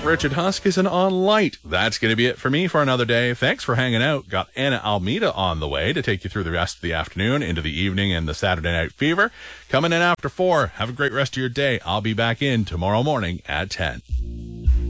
Richard Huskisson on Light. That's going to be it for me for another day. Thanks for hanging out. Got Anna Almeida on the way to take you through the rest of the afternoon into the evening and the Saturday Night Fever. Coming in after 4. Have a great rest of your day. I'll be back in tomorrow morning at 10.